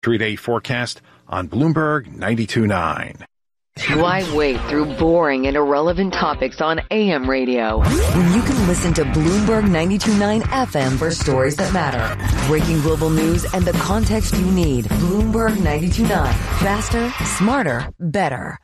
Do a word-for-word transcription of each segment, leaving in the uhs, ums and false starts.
Three-day forecast on Bloomberg ninety-two point nine. Why wait through boring and irrelevant topics on A M radio when you can listen to Bloomberg ninety-two point nine F M for stories that matter? Breaking global news and the context you need. Bloomberg ninety-two point nine. Faster, smarter, better.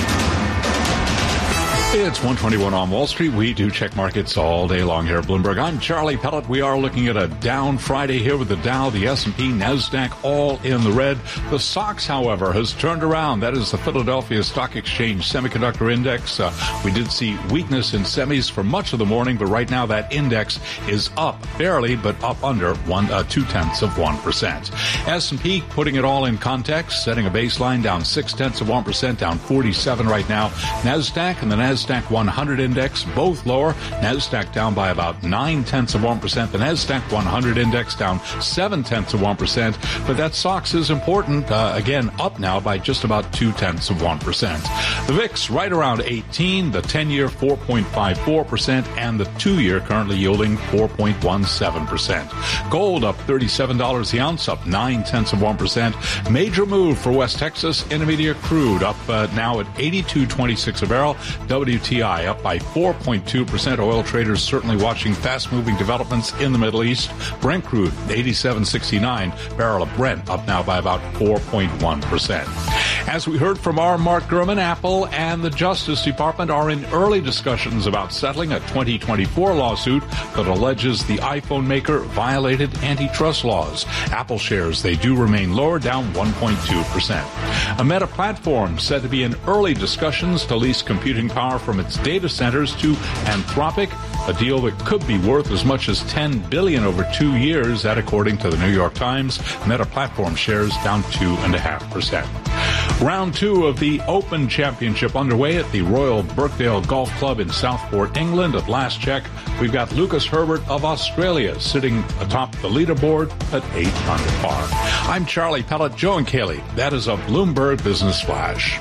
It's one twenty-one on Wall Street. We do check markets all day long here at Bloomberg. I'm Charlie Pellet. We are looking at a down Friday here with the Dow, the S and P, NASDAQ all in the red. The S O X, however, has turned around. That is the Philadelphia Stock Exchange Semiconductor Index. Uh, we did see weakness in semis for much of the morning, but right now that index is up barely, but up under one, uh, two-tenths of one percent. S and P, putting it all in context, setting a baseline down six-tenths of one percent, down forty-seven right now. NASDAQ and the NASDAQ NASDAQ one hundred index, both lower. NASDAQ down by about nine-tenths of one percent. The NASDAQ one hundred index down seven-tenths of one percent. But that S O X is important. Uh, again, up now by just about two-tenths of one percent. The V I X right around eighteen. The ten-year four point five four percent. And the two-year currently yielding four point one seven percent. Gold up thirty-seven dollars the ounce, up nine-tenths of one percent. Major move for West Texas Intermediate crude up uh, now at eighty-two twenty-six a barrel. W T I up by four point two percent. Oil traders certainly watching fast-moving developments in the Middle East. Brent crude, eighty-seven sixty-nine. Barrel of Brent up now by about four point one percent. As we heard from our Mark Gurman, Apple and the Justice Department are in early discussions about settling a twenty twenty-four lawsuit that alleges the iPhone maker violated antitrust laws. Apple shares, they do remain lower, down one point two percent. A Meta platform said to be in early discussions to lease computing power from its data centers to Anthropic, a deal that could be worth as much as ten billion dollars over two years, that according to the New York Times. Meta platform shares down two point five percent. Round two of the Open Championship underway at the Royal Birkdale Golf Club in Southport, England. At last check, we've got Lucas Herbert of Australia sitting atop the leaderboard at eight under par. I'm Charlie Pellet, Joe and Kaylee. That is a Bloomberg Business Flash.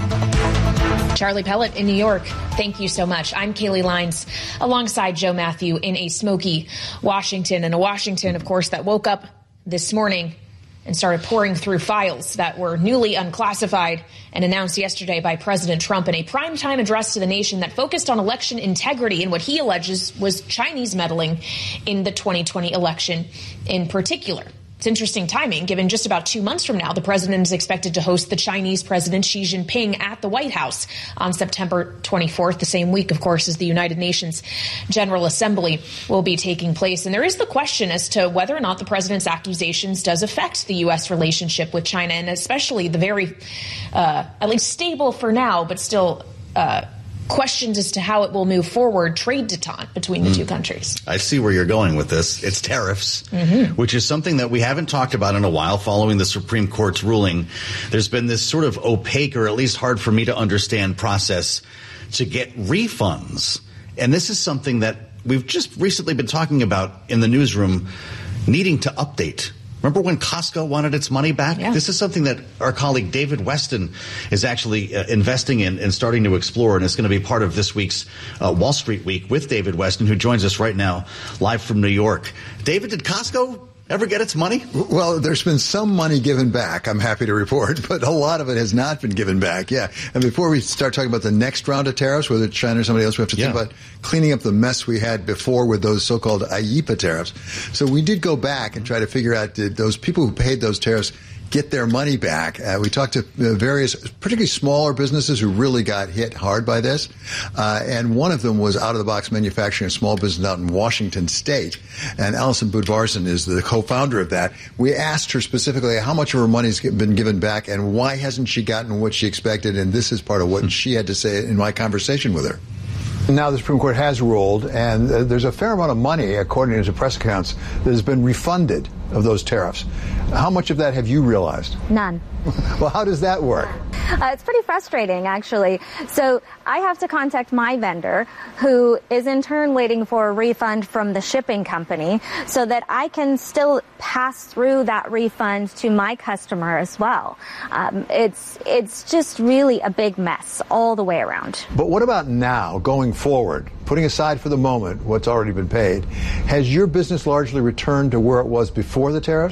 Charlie Pellet in New York, thank you so much. I'm Kaylee Lines alongside Joe Matthew in a smoky Washington, and a Washington, of course, that woke up this morning and started pouring through files that were newly unclassified and announced yesterday by President Trump in a primetime address to the nation that focused on election integrity and what he alleges was Chinese meddling in the twenty twenty election in particular. It's interesting timing, given just about two months from now, the president is expected to host the Chinese President Xi Jinping at the White House on September twenty-fourth, the same week, of course, as the United Nations General Assembly will be taking place. And there is the question as to whether or not the president's accusations does affect the U S relationship with China, and especially the very, uh, at least stable for now, but still uh questions as to how it will move forward, trade detente between the mm. two countries. I see where you're going with this. It's tariffs, mm-hmm. which is something that we haven't talked about in a while following the Supreme Court's ruling. There's been this sort of opaque, or at least hard for me to understand, process to get refunds. And this is something that we've just recently been talking about in the newsroom, needing to update. Remember when Costco wanted its money back? Yeah. This is something that our colleague David Weston is actually uh, investing in and starting to explore, and it's going to be part of this week's uh, Wall Street Week with David Weston, who joins us right now live from New York. David, did Costco ever get its money? Well, there's been some money given back, I'm happy to report, but a lot of it has not been given back. Yeah. And before we start talking about the next round of tariffs, whether it's China or somebody else, we have to yeah. think about cleaning up the mess we had before with those so-called I E P A tariffs. So we did go back and try to figure out, did those people who paid those tariffs get their money back? Uh, we talked to uh, various, particularly smaller businesses who really got hit hard by this. Uh, and one of them was out-of-the-box manufacturing, a small business out in Washington State. And Allison Budvarson is the co-founder of that. We asked her specifically how much of her money's been given back and why hasn't she gotten what she expected. And this is part of what she had to say in my conversation with her. Now the Supreme Court has ruled, and uh, there's a fair amount of money, according to press accounts, that has been refunded of those tariffs. How much of that have you realized? None. Well, how does that work? Uh, it's pretty frustrating, actually. So I have to contact my vendor, who is in turn waiting for a refund from the shipping company, so that I can still pass through that refund to my customer as well. Um, it's it's just really a big mess all the way around. But what about now, going forward, putting aside for the moment what's already been paid? Has your business largely returned to where it was before the tariffs?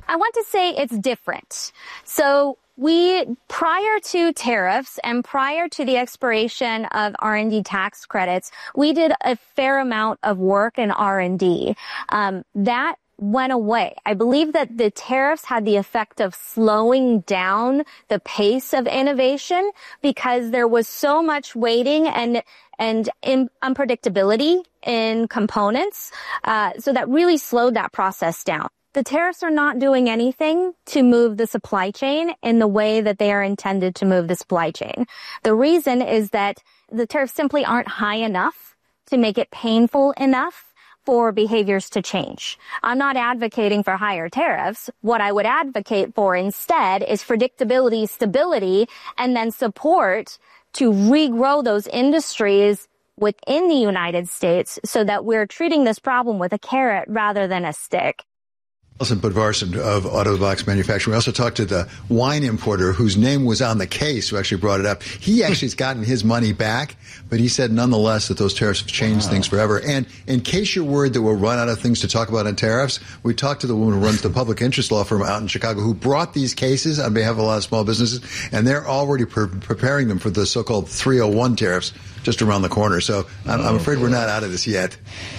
I want to say it's different. So we, prior to tariffs and prior to the expiration of R and D tax credits, we did a fair amount of work in R and D. Um, that went away. I believe that the tariffs had the effect of slowing down the pace of innovation because there was so much waiting and and in, unpredictability in components. Uh, so that really slowed that process down. The tariffs are not doing anything to move the supply chain in the way that they are intended to move the supply chain. The reason is that the tariffs simply aren't high enough to make it painful enough for behaviors to change. I'm not advocating for higher tariffs. What I would advocate for instead is predictability, stability, and then support to regrow those industries within the United States so that we're treating this problem with a carrot rather than a stick. Alison Budvarsson of Autobox Manufacturing. We also talked to the wine importer whose name was on the case who actually brought it up. He actually has gotten his money back, but he said nonetheless that those tariffs have changed wow. things forever. And in case you're worried that we'll run out of things to talk about on tariffs, we talked to the woman who runs the public interest law firm out in Chicago who brought these cases on behalf of a lot of small businesses, and they're already pre- preparing them for the so-called three oh one tariffs just around the corner. So I'm, I'm afraid we're not out of this yet.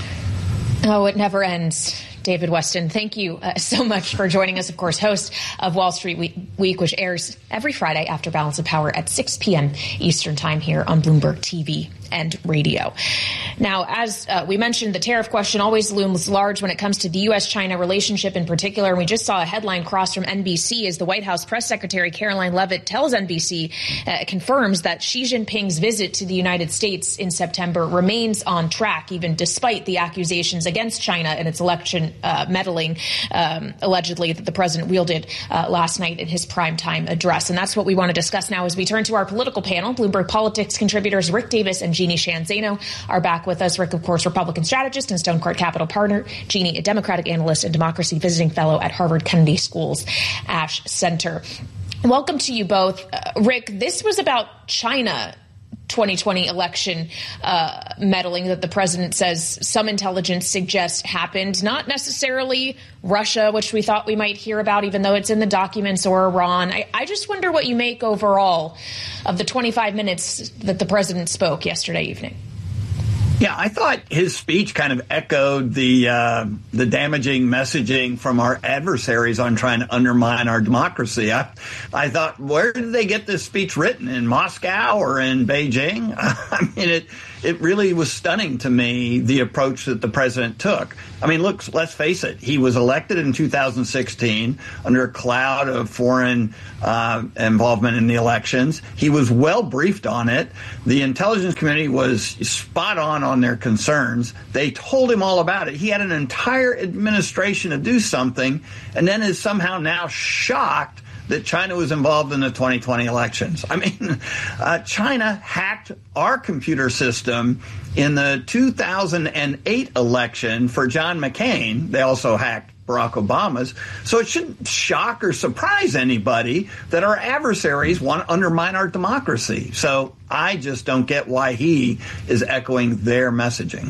Oh, it never ends. David Westin, thank you uh, so much for joining us, of course, host of Wall Street Week, Week, which airs every Friday after Balance of Power at six p.m. Eastern Time here on Bloomberg T V and radio. Now, as uh, we mentioned, the tariff question always looms large when it comes to the U S China relationship in particular. And we just saw a headline cross from N B C as the White House press secretary Caroline Leavitt tells N B C, uh, confirms that Xi Jinping's visit to the United States in September remains on track, even despite the accusations against China and its election uh, meddling, um, allegedly, that the president wielded uh, last night in his primetime address. And that's what we want to discuss now as we turn to our political panel. Bloomberg Politics contributors Rick Davis and Jeannie Sheehan Zaino are back with us. Rick, of course, Republican strategist and Stone Court Capital partner. Jeannie, a Democratic analyst and democracy visiting fellow at Harvard Kennedy School's Ash Center. Welcome to you both. Uh, Rick, this was about China twenty twenty election uh, meddling that the president says some intelligence suggests happened, not necessarily Russia, which we thought we might hear about, even though it's in the documents, or Iran. I, I just wonder what you make overall of the twenty-five minutes that the president spoke yesterday evening. Yeah, I thought his speech kind of echoed the uh, the damaging messaging from our adversaries on trying to undermine our democracy. I, I thought, where did they get this speech written? In Moscow or in Beijing? I mean, it it really was stunning to me, the approach that the president took. I mean, look, let's face it. He was elected in two thousand sixteen under a cloud of foreign uh, involvement in the elections. He was well briefed on it. The intelligence community was spot on on their concerns. They told him all about it. He had an entire administration to do something, and then is somehow now shocked that China was involved in the twenty twenty elections. I mean, uh, China hacked our computer system in the two thousand eight election for John McCain. They also hacked Barack Obama's. So it shouldn't shock or surprise anybody that our adversaries want to undermine our democracy. So I just don't get why he is echoing their messaging.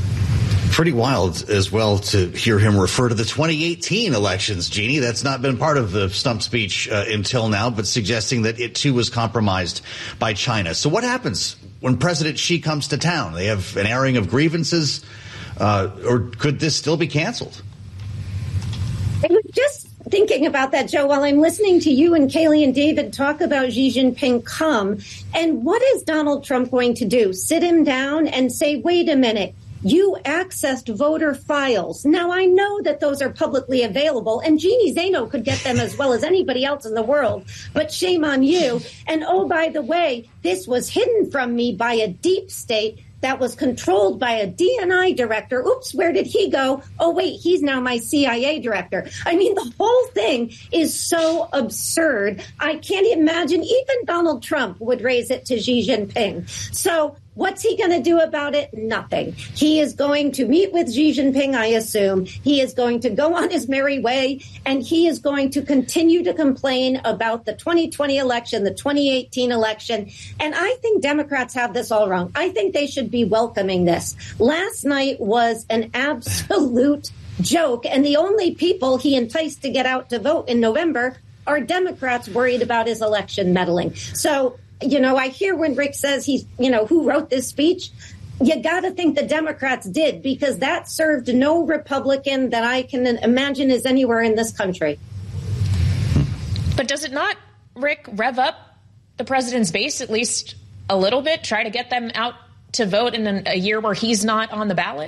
Pretty wild as well to hear him refer to the twenty eighteen elections, Jeannie. That's not been part of the stump speech uh, until now, but suggesting that it too was compromised by China. So what happens when President Xi comes to town? They have an airing of grievances, uh, or could this still be canceled? I was just thinking about that, Joe, while I'm listening to you and Kaylee and David talk about Xi Jinping come. And what is Donald Trump going to do? Sit him down and say, wait a minute. You accessed voter files. Now, I know that those are publicly available, and Jeannie Zaino could get them as well as anybody else in the world, but shame on you. And oh, by the way, this was hidden from me by a deep state that was controlled by a D N I director. Oops, where did he go? Oh, wait, he's now my C I A director. I mean, the whole thing is so absurd. I can't imagine even Donald Trump would raise it to Xi Jinping. So what's he going to do about it? Nothing. He is going to meet with Xi Jinping, I assume. He is going to go on his merry way, and he is going to continue to complain about the twenty twenty election, the twenty eighteen election. And I think Democrats have this all wrong. I think they should be welcoming this. Last night was an absolute joke. And the only people he enticed to get out to vote in November are Democrats worried about his election meddling. So, you know, I hear when Rick says he's, you know, who wrote this speech? You got to think the Democrats did, because that served no Republican that I can imagine is anywhere in this country. But does it not, Rick, rev up the president's base at least a little bit, try to get them out to vote in a year where he's not on the ballot?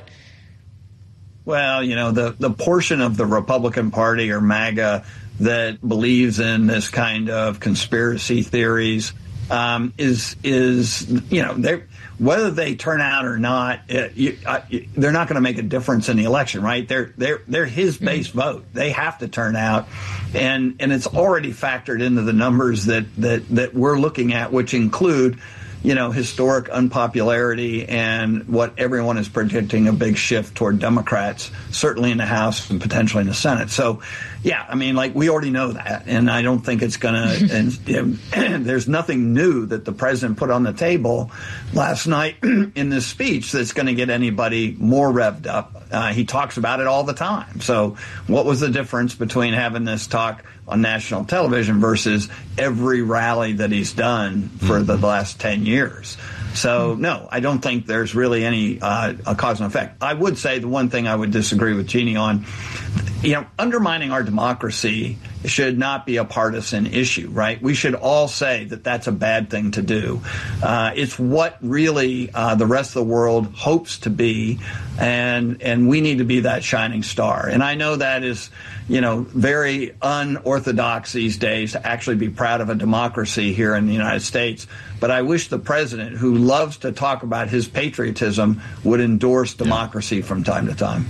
Well, you know, the, the portion of the Republican Party or MAGA that believes in this kind of conspiracy theories um, is, is, you know, they're, whether they turn out or not, it, you, uh, they're not going to make a difference in the election, right? They're they're they're his base mm-hmm. vote. They have to turn out, and and it's already factored into the numbers that that that we're looking at, which include, you know, historic unpopularity and what everyone is predicting, a big shift toward Democrats, certainly in the House and potentially in the Senate. So, yeah, I mean, like, we already know that, and I don't think it's going to, and, and there's nothing new that the president put on the table last night in this speech that's going to get anybody more revved up. Uh, he talks about it all the time. So what was the difference between having this talk on national television versus every rally that he's done for the last ten years? So, no, I don't think there's really any uh, a cause and effect. I would say the one thing I would disagree with Jeannie on, you know, undermining our democracy should not be a partisan issue, right? We should all say that that's a bad thing to do. Uh, it's what really uh, the rest of the world hopes to be, and and we need to be that shining star. And I know that is, you know, very unorthodox these days to actually be proud of a democracy here in the United States. But I wish the president, who loves to talk about his patriotism, would endorse democracy yeah. from time to time.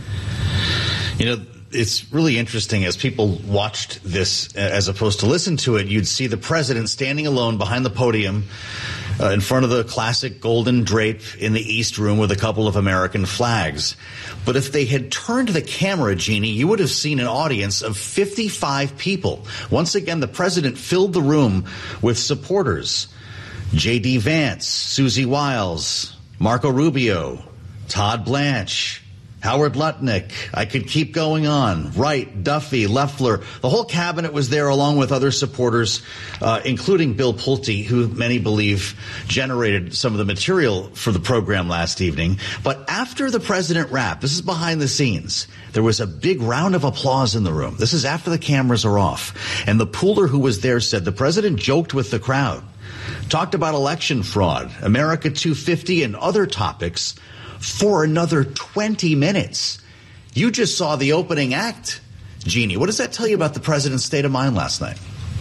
You know, it's really interesting. As people watched this, as opposed to listen to it, you'd see the president standing alone behind the podium uh, in front of the classic golden drape in the East Room with a couple of American flags. But if they had turned the camera, Jeannie, you would have seen an audience of fifty-five people. Once again, the president filled the room with supporters. J D. Vance, Susie Wiles, Marco Rubio, Todd Blanche, Howard Lutnick. I could keep going on. Wright, Duffy, Loeffler. The whole cabinet was there, along with other supporters, uh, including Bill Pulte, who many believe generated some of the material for the program last evening. But after the president rapped, this is behind the scenes, there was a big round of applause in the room. This is after the cameras are off. And the pooler who was there said the president joked with the crowd, talked about election fraud, America two fifty, and other topics for another twenty minutes. You just saw the opening act, Jeannie. What does that tell you about the president's state of mind last night?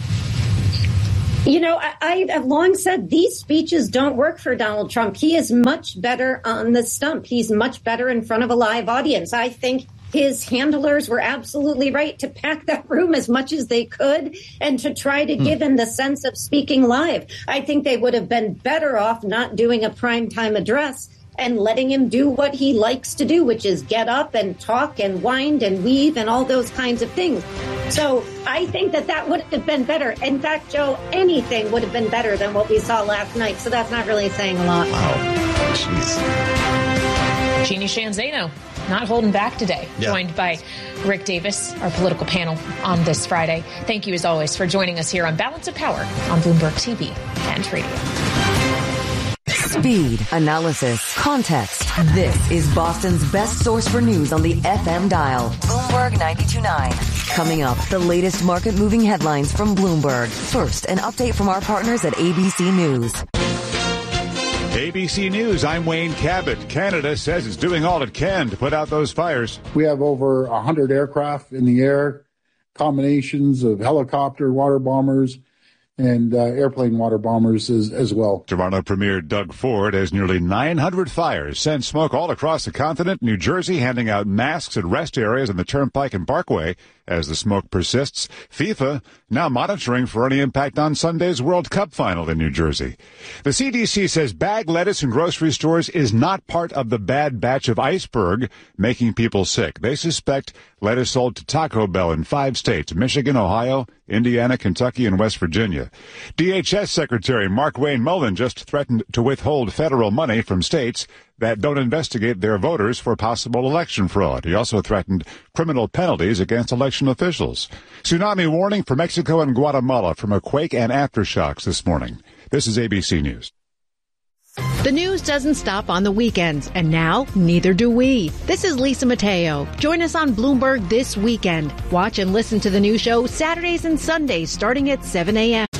You know, I, I have long said these speeches don't work for Donald Trump. He is much better on the stump. He's much better in front of a live audience. I think his handlers were absolutely right to pack that room as much as they could and to try to hmm. give him the sense of speaking live. I think they would have been better off not doing a primetime address and letting him do what he likes to do, which is get up and talk and wind and weave and all those kinds of things. So I think that that would have been better. In fact, Joe, anything would have been better than what we saw last night. So that's not really saying a lot. Wow. Jeez. Jeannie Sheehan Zaino, not holding back today, yeah. joined by Rick Davis, our political panel on this Friday. Thank you, as always, for joining us here on Balance of Power on Bloomberg T V and radio. Speed, analysis, context. This is Boston's best source for news on the F M dial. Bloomberg ninety-two point nine. Coming up, the latest market-moving headlines from Bloomberg. First, an update from our partners at A B C News. A B C News, I'm Wayne Cabot. Canada says it's doing all it can to put out those fires. We have over one hundred aircraft in the air, combinations of helicopter water bombers, and uh, airplane water bombers as, as well. Toronto Premier Doug Ford has nearly nine hundred fires sent smoke all across the continent. New Jersey handing out masks at rest areas on the Turnpike and Parkway as the smoke persists. FIFA now monitoring for any impact on Sunday's World Cup final in New Jersey. The C D C says bag lettuce in grocery stores is not part of the bad batch of iceberg making people sick. They suspect Lettuce sold to Taco Bell in five states, Michigan, Ohio, Indiana, Kentucky, and West Virginia. D H S Secretary Mark Wayne Mullen just threatened to withhold federal money from states that don't investigate their voters for possible election fraud. He also threatened criminal penalties against election officials. Tsunami warning for Mexico and Guatemala from a quake and aftershocks this morning. This is A B C News. The news doesn't stop on the weekends, and now neither do we. This is Lisa Mateo. Join us on Bloomberg this weekend. Watch and listen to the new show Saturdays and Sundays starting at seven a.m.